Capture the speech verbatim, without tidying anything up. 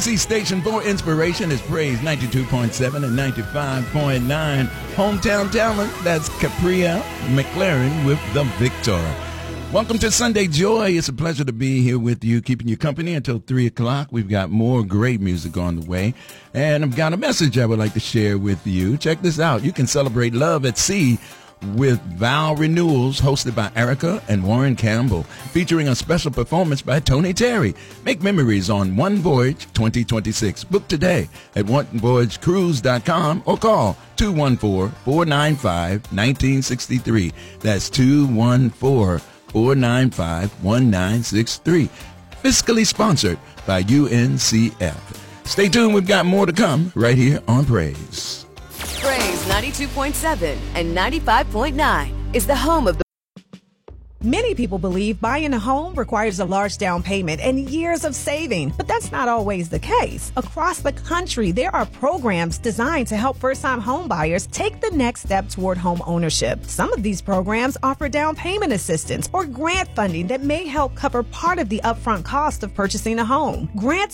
C station for inspiration is Praise ninety-two point seven and ninety-five point nine. Hometown talent, that's Capria McLaren with The Victor. Welcome to Sunday Joy. It's a pleasure to be here with you, keeping you company until three o'clock. We've got more great music on the way, and I've got a message I would like to share with you. Check this out. You can celebrate love at sea with Vow Renewals, hosted by Erica and Warren Campbell, featuring a special performance by Tony Terry. Make memories on One Voyage twenty twenty-six. Book today at one voyage cruise dot com or call two one four, four nine five, one nine six three. That's two one four, four nine five, one nine six three. Fiscally sponsored by U N C F. Stay tuned. We've got more to come right here on Praise. Praise ninety-two point seven and ninety-five point nine is the home of the... Many people believe buying a home requires a large down payment and years of saving, but that's not always the case. Across the country, there are programs designed to help first-time home buyers take the next step toward home ownership. Some of these programs offer down payment assistance or grant funding that may help cover part of the upfront cost of purchasing a home. Grants